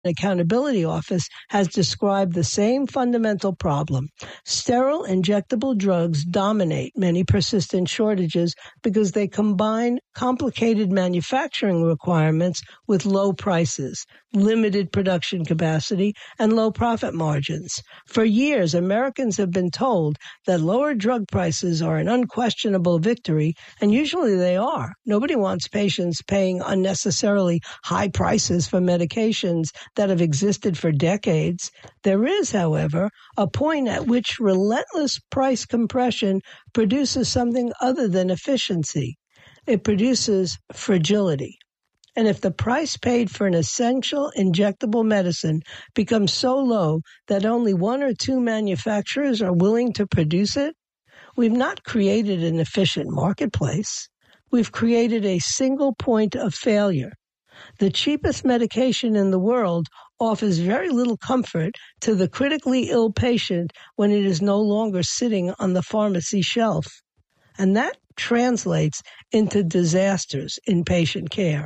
Accountability Office has described the same fundamental problem. Sterile injectable drugs dominate many persistent shortages because they combine complicated manufacturing requirements with low prices, limited production capacity, and low profit margins. For years, Americans have been told that lower drug prices are an unquestionable victory, and usually they are. Nobody wants patients paying unnecessarily high prices for medications that have existed for decades. There is, however, a point at which relentless price compression produces something other than efficiency. It produces fragility. And if the price paid for an essential injectable medicine becomes so low that only one or two manufacturers are willing to produce it, we've not created an efficient marketplace. We've created a single point of failure. The cheapest medication in the world offers very little comfort to the critically ill patient when it is no longer sitting on the pharmacy shelf. And that translates into disasters in patient care.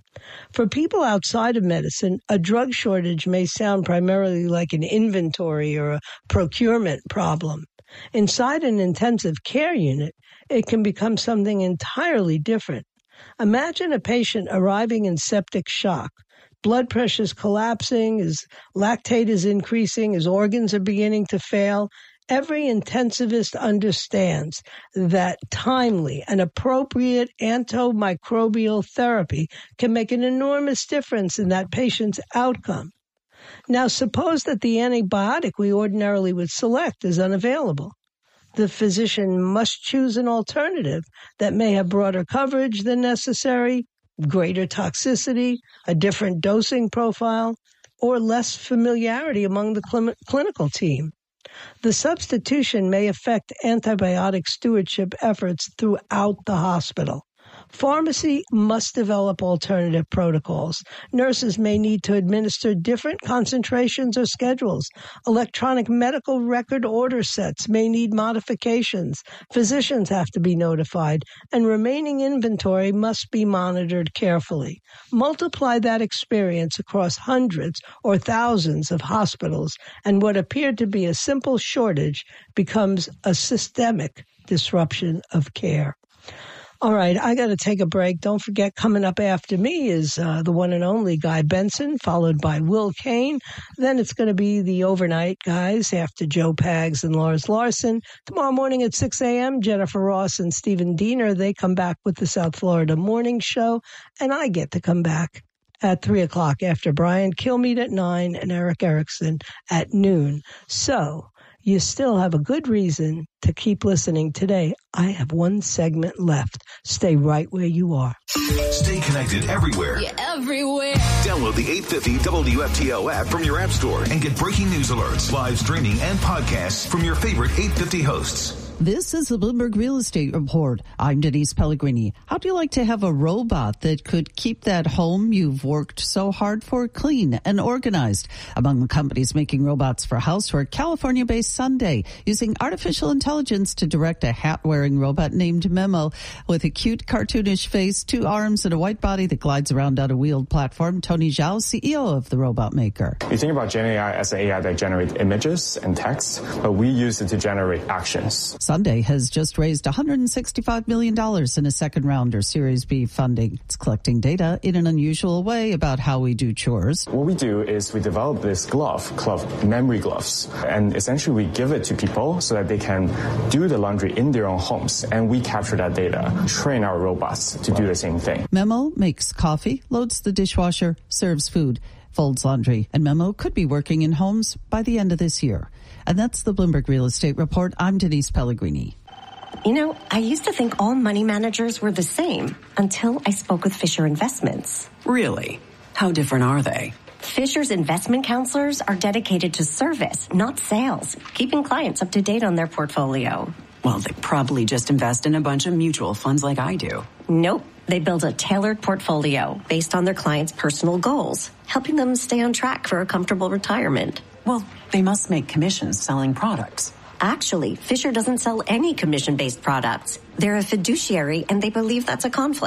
For people outside of medicine, a drug shortage may sound primarily like an inventory or a procurement problem. Inside an intensive care unit, it can become something entirely different. Imagine a patient arriving in septic shock. Blood pressure is collapsing, his lactate is increasing, his organs are beginning to fail. Every intensivist understands that timely and appropriate antimicrobial therapy can make an enormous difference in that patient's outcome. Now, suppose that the antibiotic we ordinarily would select is unavailable. The physician must choose an alternative that may have broader coverage than necessary, greater toxicity, a different dosing profile, or less familiarity among the clinical team. The substitution may affect antibiotic stewardship efforts throughout the hospital. Pharmacy must develop alternative protocols. Nurses may need to administer different concentrations or schedules. Electronic medical record order sets may need modifications. Physicians have to be notified, and remaining inventory must be monitored carefully. Multiply that experience across hundreds or thousands of hospitals, and what appeared to be a simple shortage becomes a systemic disruption of care. All right, I got to take a break. Don't forget, coming up after me is the one and only Guy Benson, followed by Will Kane. Then it's going to be the overnight guys after Joe Pags and Lars Larson. Tomorrow morning at 6 a.m., Jennifer Ross and Stephen Diener, they come back with the South Florida Morning Show, and I get to come back at 3 o'clock after Brian Kilmeade at 9 and Eric Erickson at noon. So you still have a good reason to keep listening today. I have one segment left. Stay right where you are. Stay connected everywhere. Yeah, everywhere. Download the 850 WFTL app from your app store and get breaking news alerts, live streaming, and podcasts from your favorite 850 hosts. This is the Bloomberg Real Estate Report. I'm Denise Pellegrini. How'd you like to have a robot that could keep that home you've worked so hard for clean and organized? Among the companies making robots for housework, California-based Sunday, using artificial intelligence to direct a hat-wearing robot named Memo with a cute cartoonish face, 2 arms, and a white body that glides around on a wheeled platform. Tony Zhao, CEO of the robot maker. You think about Gen AI as an AI that generates images and text, but we use it to generate actions. Sunday has just raised $165 million in a second round or Series B funding. It's collecting data in an unusual way about how we do chores. What we do is we develop this glove memory gloves, and essentially we give it to people so that they can do the laundry in their own homes, and we capture that data, train our robots to do the same thing. Memo makes coffee, loads the dishwasher, serves food, folds laundry, and Memo could be working in homes by the end of this year. And that's the Bloomberg Real Estate Report. I'm Denise Pellegrini. You know, I used to think all money managers were the same until I spoke with Fisher Investments. Really? How different are they? Fisher's investment counselors are dedicated to service, not sales, keeping clients up to date on their portfolio. Well, they probably just invest in a bunch of mutual funds like I do. Nope. They build a tailored portfolio based on their clients' personal goals, helping them stay on track for a comfortable retirement. Well, they must make commissions selling products. Actually, Fisher doesn't sell any commission-based products. They're a fiduciary, and they believe that's a conflict.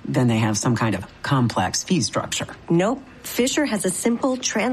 then they have some kind of complex fee structure. Nope. Fisher has a simple